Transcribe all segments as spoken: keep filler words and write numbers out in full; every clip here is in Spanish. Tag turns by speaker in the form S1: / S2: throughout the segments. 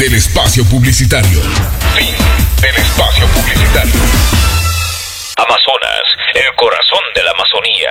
S1: del espacio publicitario. Fin del espacio publicitario. Amazonas, el corazón de la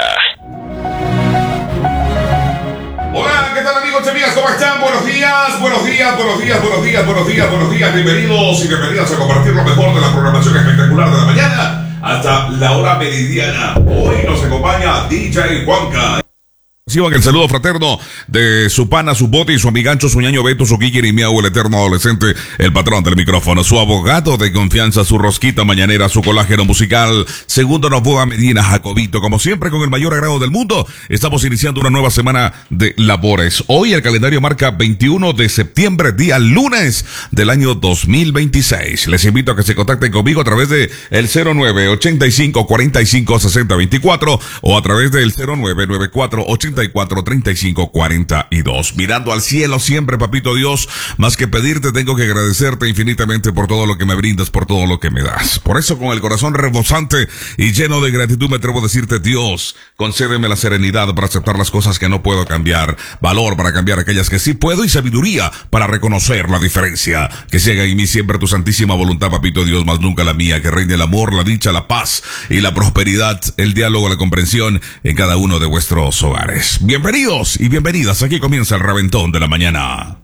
S1: Amazonía.
S2: Hola, ¿qué tal amigos y amigas? ¿Cómo están? Buenos días, buenos días, buenos días, buenos días, buenos días, buenos días. Bienvenidos y bienvenidas a compartir lo mejor de la programación espectacular de la mañana hasta la hora meridiana. Hoy nos acompaña D J Juanca. Reciban el saludo fraterno de su pana, su bote y su amigancho, su ñaño Beto, su Kikir y Miau, el eterno adolescente, el patrón del micrófono, su abogado de confianza, su rosquita mañanera, su colágeno musical, segundo Novoa Medina Jacobito. Como siempre, con el mayor agrado del mundo, estamos iniciando una nueva semana de labores. Hoy el calendario marca veintiuno de septiembre, día lunes del año dos mil veintiséis. Les invito a que se contacten conmigo a través de el cero nueve ochenta y cinco cuarenta y cinco sesenta veinticuatro o a través del cero nueve noventa y cuatro ochenta y cuatro treinta y cinco cuarenta y dos. Mirando al cielo siempre, papito Dios, más que pedirte, tengo que agradecerte infinitamente por todo lo que me brindas, por todo lo que me das. Por eso, con el corazón rebosante y lleno de gratitud, me atrevo a decirte: Dios, concédeme la serenidad para aceptar las cosas que no puedo cambiar, valor para cambiar aquellas que sí puedo y sabiduría para reconocer la diferencia. Que se haga en mí siempre tu santísima voluntad, papito Dios, más nunca la mía. Que reine el amor, la dicha, la paz y la prosperidad, el diálogo, la comprensión en cada uno de vuestros hogares. Bienvenidos y bienvenidas, aquí comienza el reventón de la mañana.